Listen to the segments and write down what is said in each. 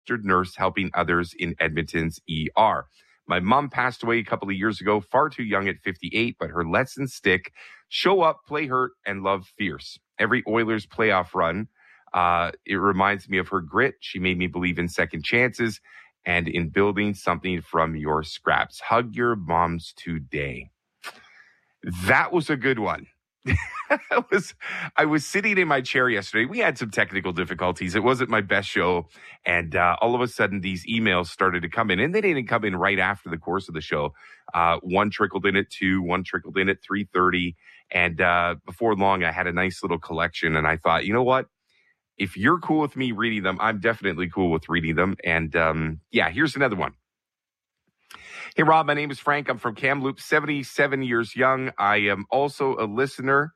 nurse helping others in Edmonton's ER. My mom passed away a couple of years ago, far too young at 58, but her lessons stick. Show up, play hurt, and love fierce. Every Oilers playoff run, it reminds me of her grit. She made me believe in second chances and in building something from your scraps. Hug your moms today. That was a good one. I was sitting in my chair yesterday. We had some technical difficulties. It wasn't my best show. And all of a sudden, these emails started to come in. And they didn't come in right after the course of the show. One trickled in at 2, one trickled in at 3:30. And before long, I had a nice little collection. And I thought, you know what? If you're cool with me reading them, I'm definitely cool with reading them. And here's another one. Hey, Rob, my name is Frank. I'm from Kamloops, 77 years young. I am also a listener.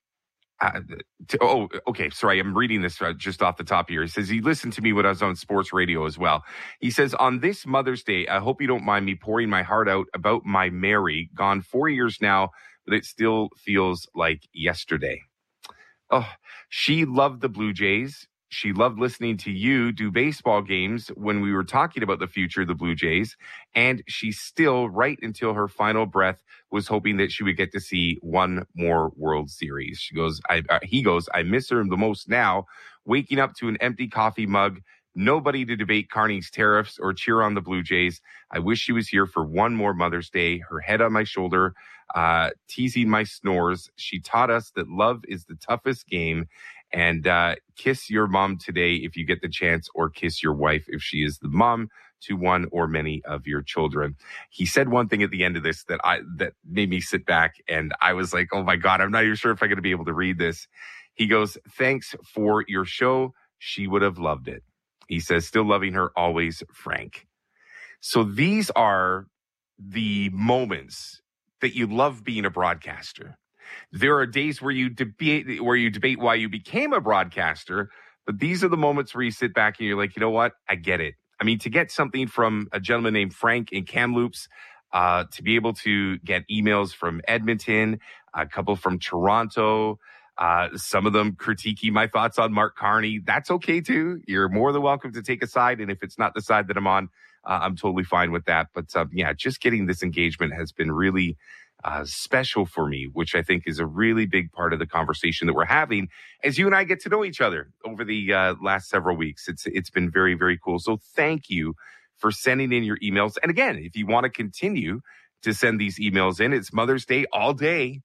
Sorry. I'm reading this just off the top here. He says he listened to me when I was on sports radio as well. He says, on this Mother's Day, I hope you don't mind me pouring my heart out about my Mary, gone 4 years now, but it still feels like yesterday. Oh, she loved the Blue Jays. She loved listening to you do baseball games when we were talking about the future of the Blue Jays. And she still, right until her final breath, was hoping that she would get to see one more World Series. He goes, I miss her the most now, waking up to an empty coffee mug, nobody to debate Carney's tariffs or cheer on the Blue Jays. I wish she was here for one more Mother's Day, her head on my shoulder, teasing my snores. She taught us that love is the toughest game. And kiss your mom today if you get the chance, or kiss your wife if she is the mom to one or many of your children. He said one thing at the end of this that made me sit back, and I was like, oh my God, I'm not even sure if I'm going to be able to read this. He goes, thanks for your show. She would have loved it. He says, still loving her always, Frank. So these are the moments that you love being a broadcaster. There are days where you debate why you became a broadcaster, but these are the moments where you sit back and you're like, you know what? I get it. I mean, to get something from a gentleman named Frank in Kamloops, to be able to get emails from Edmonton, a couple from Toronto, some of them critiquing my thoughts on Mark Carney. That's okay too. You're more than welcome to take a side. And if it's not the side that I'm on, I'm totally fine with that. But just getting this engagement has been really special for me, which I think is a really big part of the conversation that we're having as you and I get to know each other over the last several weeks. It's been very, very cool. So thank you for sending in your emails. And again, if you want to continue to send these emails in, it's Mother's Day all day.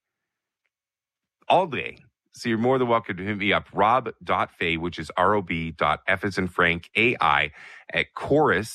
So you're more than welcome to hit me up, rob.fay, which is rob.f as in Frank, AI, at chorus,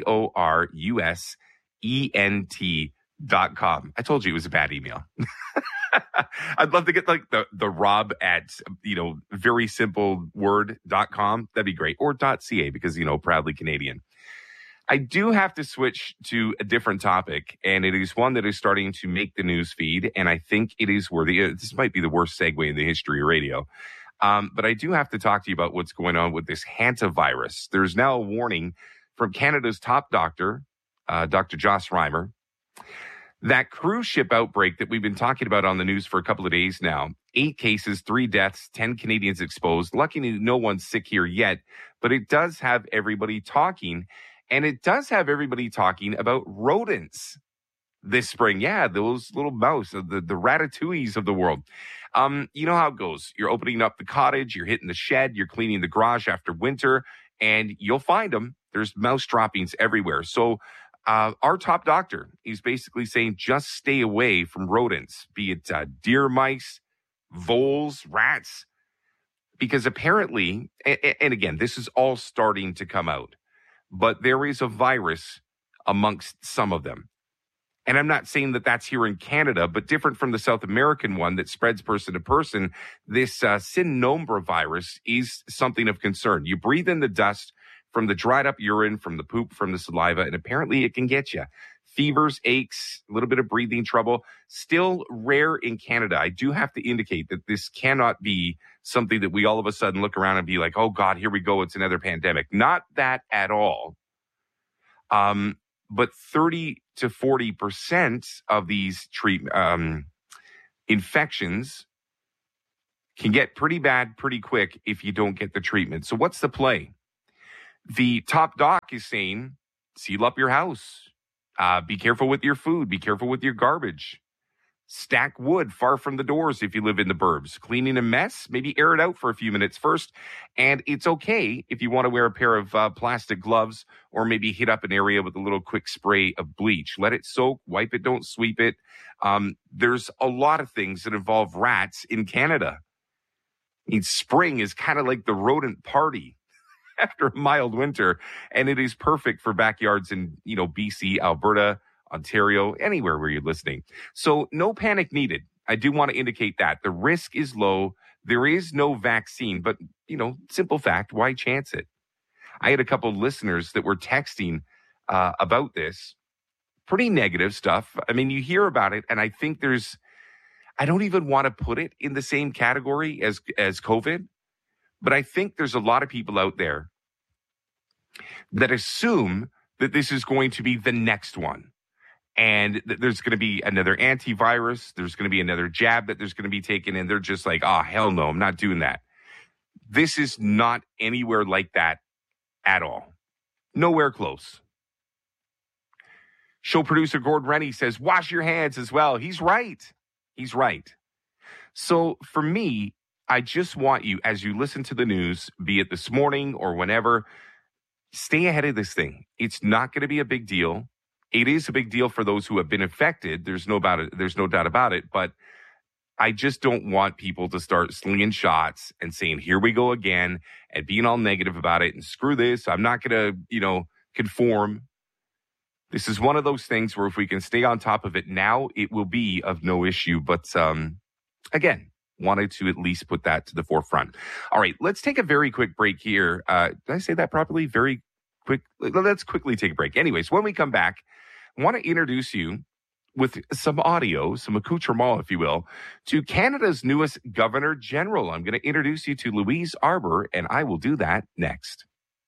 CORUSENT.com. I told you it was a bad email. I'd love to get like the Rob at, very simple word.com. That'd be great. Or .ca because, proudly Canadian. I do have to switch to a different topic, and it is one that is starting to make the news feed, and I think it is worthy. This might be the worst segue in the history of radio. But I do have to talk to you about what's going on with this hantavirus. There's now a warning from Canada's top doctor, Dr. Joss Reimer. That cruise ship outbreak that we've been talking about on the news for a couple of days now, 8 cases, 3 deaths, 10 Canadians exposed. Luckily, no one's sick here yet, but it does have everybody talking. And it does have everybody talking about rodents this spring. Yeah, those little mouse, the ratatouilles of the world. You know how it goes. You're opening up the cottage, you're hitting the shed, you're cleaning the garage after winter, and you'll find them. There's mouse droppings everywhere. So our top doctor is basically saying just stay away from rodents, be it deer mice, voles, rats, because apparently, and again, this is all starting to come out, but there is a virus amongst some of them. And I'm not saying that that's here in Canada, but different from the South American one that spreads person to person, this Cynombre virus is something of concern. You breathe in the dust from the dried up urine, from the poop, from the saliva, and apparently it can get you. Fevers, aches, a little bit of breathing trouble, still rare in Canada. I do have to indicate that this cannot be something that we all of a sudden look around and be like, oh God, here we go, it's another pandemic. Not that at all. But 30 to 40% of these infections can get pretty bad pretty quick if you don't get the treatment. So what's the play? The top doc is saying, seal up your house. Be careful with your food. Be careful with your garbage. Stack wood far from the doors if you live in the burbs. Cleaning a mess, maybe air it out for a few minutes first. And it's okay if you want to wear a pair of plastic gloves or maybe hit up an area with a little quick spray of bleach. Let it soak, wipe it, don't sweep it. There's a lot of things that involve rats in Canada. I mean, spring is kind of like the rodent party after a mild winter, and it is perfect for backyards in, BC, Alberta, Ontario, anywhere where you're listening. So no panic needed. I do want to indicate that. The risk is low. There is no vaccine, but, simple fact, why chance it? I had a couple of listeners that were texting about this. Pretty negative stuff. I mean, you hear about it, and I think I don't even want to put it in the same category as COVID, but I think there's a lot of people out there that assume that this is going to be the next one. And there's going to be another antivirus. There's going to be another jab that there's going to be taken. And they're just like, oh, hell no, I'm not doing that. This is not anywhere like that at all. Nowhere close. Show producer Gord Rennie says, wash your hands as well. He's right. He's right. So for me, I just want you, as you listen to the news, be it this morning or whenever, stay ahead of this thing. It's not going to be a big deal. It is a big deal for those who have been infected. There's no doubt about it. But I just don't want people to start slinging shots and saying, here we go again, and being all negative about it and screw this. I'm not going to, conform. This is one of those things where if we can stay on top of it now, it will be of no issue. But again, wanted to at least put that to the forefront. All right, let's take a very quick break here. Did I say that properly? Very quick. Let's quickly take a break. Anyways, when we come back, I want to introduce you with some audio, some accoutrement, if you will, to Canada's newest Governor General. I'm going to introduce you to Louise Arbour, and I will do that next.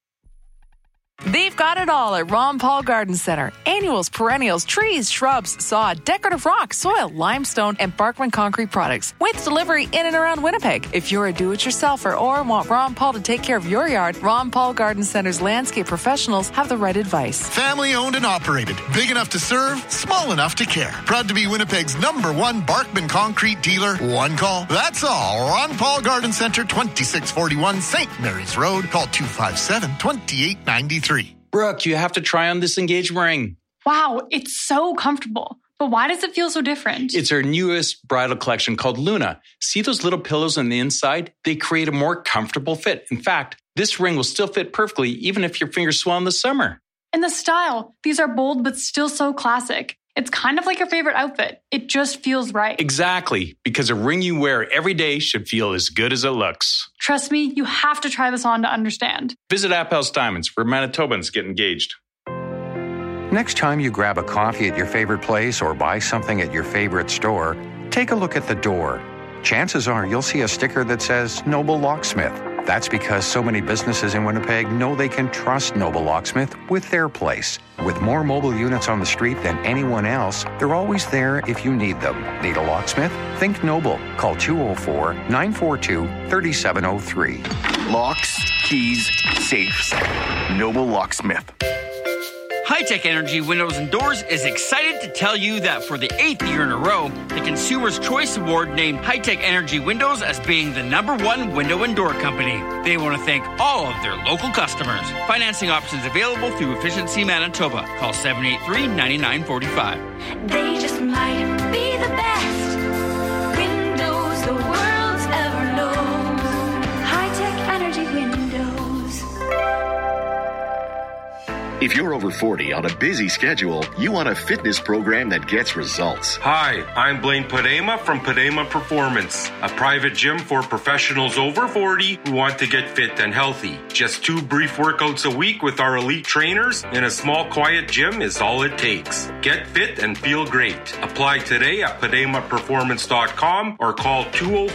They've got it all at Ron Paul Garden Center. Annuals, perennials, trees, shrubs, sod, decorative rock, soil, limestone, and Barkman concrete products with delivery in and around Winnipeg. If you're a do-it-yourselfer or want Ron Paul to take care of your yard, Ron Paul Garden Center's landscape professionals have the right advice. Family owned and operated. Big enough to serve, small enough to care. Proud to be Winnipeg's #1 Barkman concrete dealer. One call. That's all. Ron Paul Garden Center, 2641 St. Mary's Road. Call 257-2893. Brooke, you have to try on this engagement ring. Wow, it's so comfortable. But why does it feel so different? It's our newest bridal collection called Luna. See those little pillows on the inside? They create a more comfortable fit. In fact, this ring will still fit perfectly even if your fingers swell in the summer. And the style. These are bold but still so classic. It's kind of like your favorite outfit. It just feels right. Exactly, because a ring you wear every day should feel as good as it looks. Trust me, you have to try this on to understand. Visit Appel's Diamonds where Manitobans get engaged. Next time you grab a coffee at your favorite place or buy something at your favorite store, take a look at the door. Chances are you'll see a sticker that says Noble Locksmith. That's because so many businesses in Winnipeg know they can trust Noble Locksmith with their place. With more mobile units on the street than anyone else, they're always there if you need them. Need a locksmith? Think Noble. Call 204-942-3703. Locks, keys, safes. Noble Locksmith. High-Tech Energy Windows and Doors is excited to tell you that for the 8th year in a row, the Consumer's Choice Award named High-Tech Energy Windows as being the #1 window and door company. They want to thank all of their local customers. Financing options available through Efficiency Manitoba. Call 783-9945. They just might be the best windows the world's ever known. High-Tech Energy Windows. If you're over 40 on a busy schedule, you want a fitness program that gets results. Hi, I'm Blaine Padema from Padema Performance, a private gym for professionals over 40 who want to get fit and healthy. Just 2 brief workouts a week with our elite trainers in a small, quiet gym is all it takes. Get fit and feel great. Apply today at PademaPerformance.com or call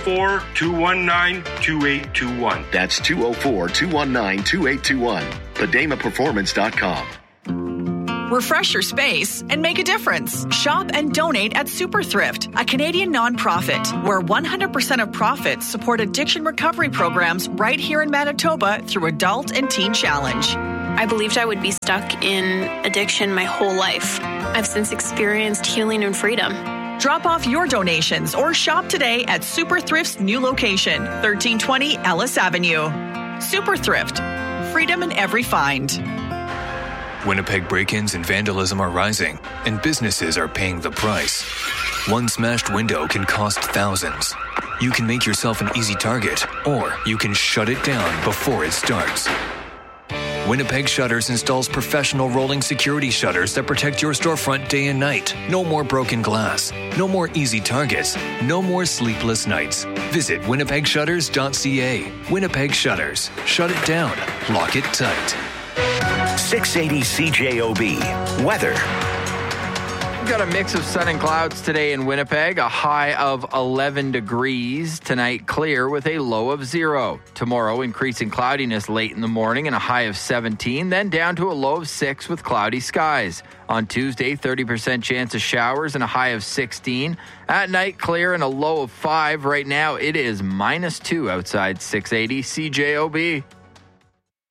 204-219-2821. That's 204-219-2821. PademaPerformance.com. Refresh your space and make a difference. Shop and donate at Super Thrift, a Canadian nonprofit where 100% of profits support addiction recovery programs right here in Manitoba through Adult and Teen Challenge. I believed I would be stuck in addiction my whole life. I've since experienced healing and freedom. Drop off your donations or shop today at Super Thrift's new location, 1320 Ellis Avenue. Super Thrift, freedom in every find. Winnipeg break-ins and vandalism are rising, and businesses are paying the price. One smashed window can cost thousands. You can make yourself an easy target, or you can shut it down before it starts. Winnipeg Shutters installs professional rolling security shutters that protect your storefront day and night. No more broken glass. No more easy targets. No more sleepless nights. Visit winnipegshutters.ca. Winnipeg Shutters. Shut it down. Lock it tight. 680 CJOB. Weather. We've got a mix of sun and clouds today in Winnipeg, a high of 11 degrees. Tonight, clear with a low of 0. Tomorrow, increasing cloudiness late in the morning and a high of 17, then down to a low of 6 with cloudy skies. On Tuesday, 30% chance of showers and a high of 16. At night, clear and a low of 5. Right now, it is -2 outside 680 CJOB.